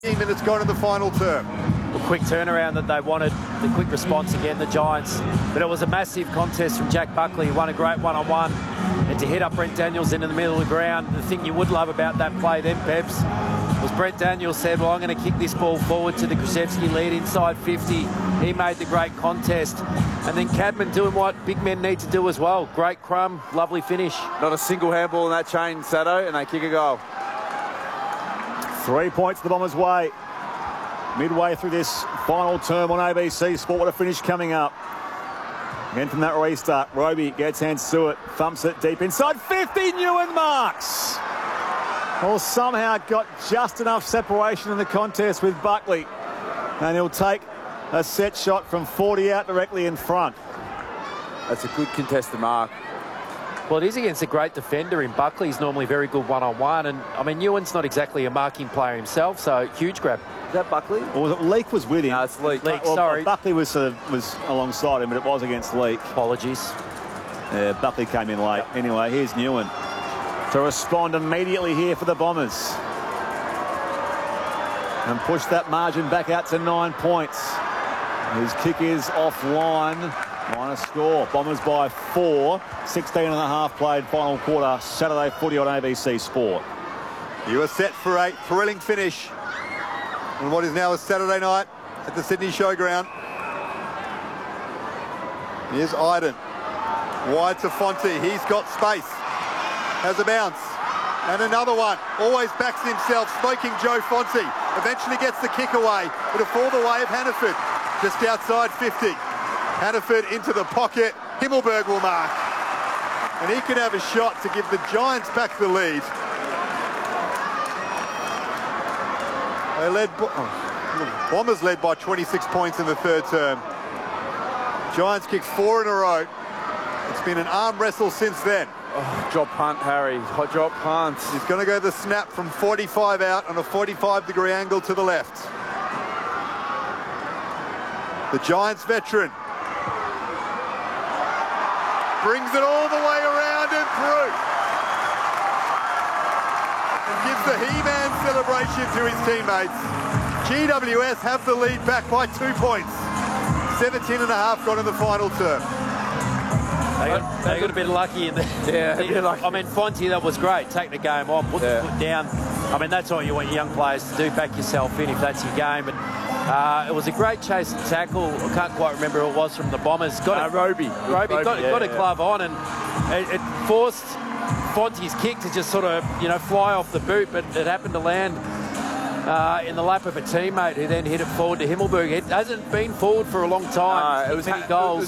Minutes gone in the final term. A quick turnaround that they wanted, the quick response again, the Giants. But it was a massive contest from Jack Buckley. He won a great one-on-one. And to hit up Brent Daniels into the middle of the ground, the thing you would love about that play then, Peps, was Brent Daniels said, well, I'm going to kick this ball forward to the Krzyzewski lead inside 50. He made the great contest. And then Cadman doing what big men need to do as well. Great crumb, lovely finish. Not a single handball in that chain, Sato, and they kick a goal. 3 points the Bombers' way. Midway through this final term on ABC Sport. What a finish coming up. Again from that restart, Roby gets hands to it, thumps it deep inside 50. Newen marks. Well, somehow got just enough separation in the contest with Buckley. And he'll take a set shot from 40 out directly in front. That's a good contested mark. Well, it is against a great defender in Buckley. He's normally very good one-on-one. And, I mean, Newen's not exactly a marking player himself, so huge grab. Is that Buckley? Or was it Leake was with him? No, it's Leake. Leake, Well, sorry. Buckley was alongside him, but it was against Leake. Apologies. Yeah, Buckley came in late. Anyway, here's Newen to respond immediately here for the Bombers. And push that margin back out to 9 points. His kick is offline. Minor score. Bombers by 4. 16 and a half played final quarter. Saturday footy on ABC Sport. You are set for a thrilling finish on what is now a Saturday night at the Sydney Showground. Here's Iden. Wide to Fonte. He's got space. Has a bounce. And another one. Always backs himself. Smoking Joe Fonte. Eventually gets the kick away. It'll fall the way of Hannaford. Just outside 50. Hannaford into the pocket. Himmelberg will mark. And he can have a shot to give the Giants back the lead. They led, Bombers led by 26 points in the third term. Giants kicked 4 in a row. It's been an arm wrestle since then. Oh, drop punt, Harry. Hot drop punt. He's going to go the snap from 45 out on a 45-degree angle to the left. The Giants veteran brings it all the way around and through. And gives the He-Man celebration to his teammates. GWS have the lead back by 2 points. 17 and a half gone in the final term. They got a bit lucky in the... Yeah, a bit lucky. I mean, Fonte, that was great. Take the game on, put the foot down. I mean, that's what you want your young players to do. Back yourself in if that's your game. And it was a great chase and tackle. I can't quite remember who it was from the Bombers. Roby got a glove on, and it forced Fonte's kick to just sort of, fly off the boot, but it happened to land in the lap of a teammate who then hit it forward to Himmelberg. It hasn't been forward for a long time. It was many goals.